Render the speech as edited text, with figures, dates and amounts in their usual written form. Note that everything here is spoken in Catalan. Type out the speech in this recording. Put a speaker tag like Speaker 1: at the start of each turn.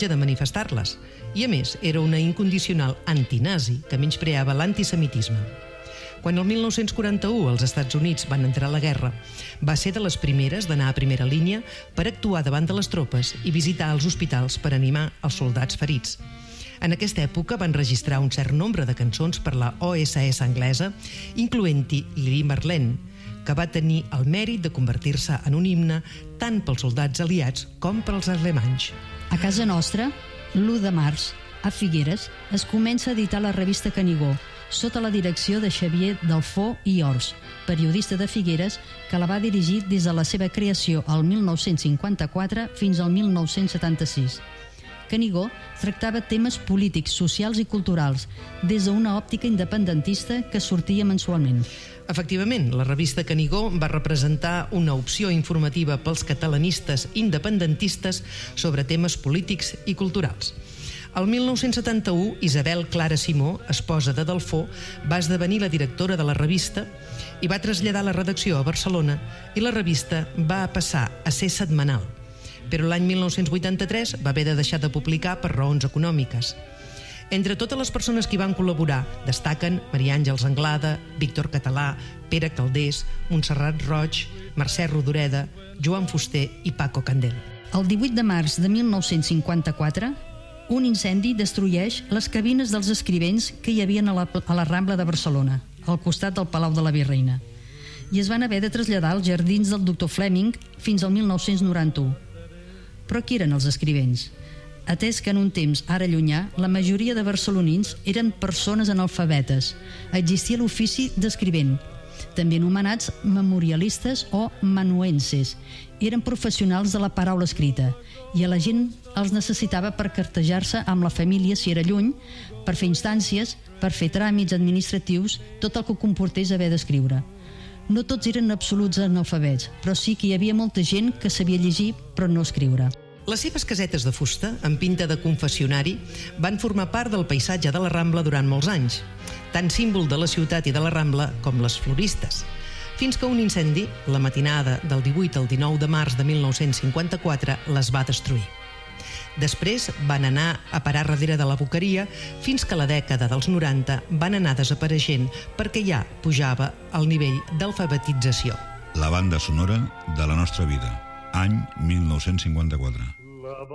Speaker 1: de manifestar-les i, a més, era una incondicional antinazi que menyspreava l'antisemitisme. Quan el 1941 els Estats Units van entrar a la guerra, va ser de les primeres d'anar a primera línia per actuar davant de les tropes i visitar els hospitals per animar els soldats ferits. En aquesta època van registrar un cert nombre de cançons per la OSS anglesa, incloent-hi Lili Marlene, que va tenir el mèrit de convertir-se en un himne tant pels soldats aliats com pels alemanys.
Speaker 2: A casa nostra, l'1 de març, a Figueres, es comença a editar la revista Canigó, sota la direcció de Xavier Delfó i Ors, periodista de Figueres que la va dirigir des de la seva creació al 1954 fins al 1976. Canigó tractava temes polítics, socials i culturals des d'una òptica independentista que sortia mensualment.
Speaker 1: Efectivament, la revista Canigó va representar una opció informativa pels catalanistes independentistes sobre temes polítics i culturals. El 1971, Isabel Clara Simó, esposa de Delfó, va esdevenir la directora de la revista i va traslladar la redacció a Barcelona i la revista va passar a ser setmanal. Però l'any 1983 va haver de deixar de publicar per raons econòmiques. Entre totes les persones que hi van col·laborar destaquen Maria Àngels Anglada, Víctor Català, Pere Caldés, Montserrat Roig, Mercè Rodoreda, Joan Fuster i Paco Candel.
Speaker 2: El 18 de març de 1954, un incendi destrueix les cabines dels escrivents que hi havia a la Rambla de Barcelona, al costat del Palau de la Virreina, i es van haver de traslladar als jardins del doctor Fleming fins al 1991. Però qui eren els escrivents? Atès que en un temps ara llunyà, la majoria de barcelonins eren persones analfabetes. Existia l'ofici d'escrivent, també anomenats memorialistes o manuenses. Eren professionals de la paraula escrita i a la gent els necessitava per cartejar-se amb la família si era lluny, per fer instàncies, per fer tràmits administratius, tot el que comportés haver d'escriure. No tots eren absoluts analfabets, però sí que hi havia molta gent que sabia llegir però no escriure.
Speaker 1: Les seves casetes de fusta, amb pinta de confessionari, van formar part del paisatge de la Rambla durant molts anys, tant símbol de la ciutat i de la Rambla com les floristes, fins que un incendi, la matinada del 18 al 19 de març de 1954, les va destruir. Després van anar a parar darrere de la boqueria fins que a la dècada dels 90 van anar desapareixent perquè ja pujava el nivell d'alfabetització.
Speaker 3: La banda sonora de la nostra vida, any 1954.